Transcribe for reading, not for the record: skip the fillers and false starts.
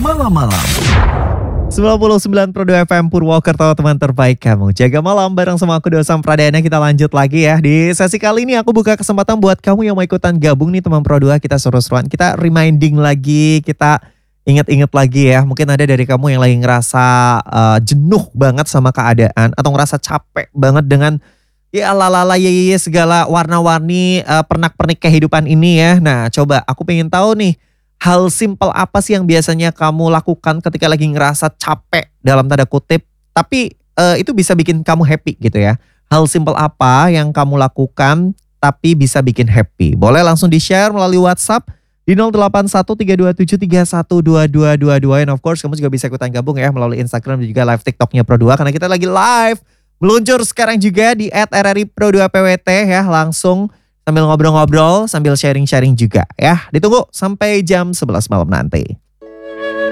malam-malam. 99.2 FM Purwokerto, teman terbaik kamu. Jaga malam bareng sama aku Dosam Pradana. Kita lanjut lagi ya. Di sesi kali ini aku buka kesempatan buat kamu yang mau ikutan gabung nih teman Pro 2. Kita seru-seruan, kita reminding lagi, kita inget-inget lagi ya. Mungkin ada dari kamu yang lagi ngerasa jenuh banget sama keadaan, atau ngerasa capek banget dengan ya lalala ya segala warna-warni pernak-pernik kehidupan ini ya. Nah coba aku pengen tahu nih, hal simpel apa sih yang biasanya kamu lakukan ketika lagi ngerasa capek dalam tanda kutip, tapi itu bisa bikin kamu happy gitu ya. Hal simpel apa yang kamu lakukan tapi bisa bikin happy? Boleh langsung di-share melalui WhatsApp di 081327312222. And of course kamu juga bisa ikutan gabung ya melalui Instagram dan juga live TikToknya Pro 2. Karena kita lagi live meluncur sekarang juga di @RRI_Pro2PWT ya. Langsung sambil ngobrol-ngobrol, sambil sharing-sharing juga ya. Ditunggu sampai jam 11 malam nanti.